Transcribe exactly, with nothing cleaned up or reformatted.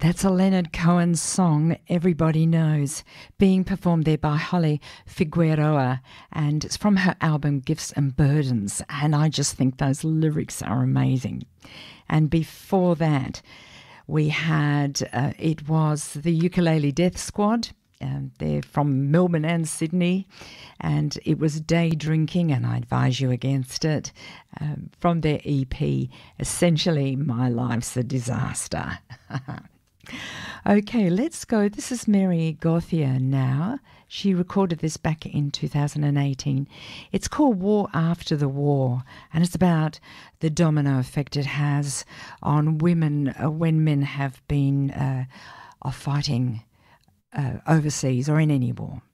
That's a Leonard Cohen song everybody knows, being performed there by Holly Figueroa, and it's from her album Gifts and Burdens, and I just think those lyrics are amazing. And before that, we had, uh, it was the Ukulele Death Squad. Um, they're from Melbourne and Sydney, and it was Day Drinking, and I advise you against it, um, from their E P, Essentially My Life's a Disaster. Okay, let's go. This is Mary Gauthier now. She recorded this back in two thousand eighteen. It's called War After the War, and it's about the domino effect it has on women uh, when men have been uh, fighting uh, overseas or in any war.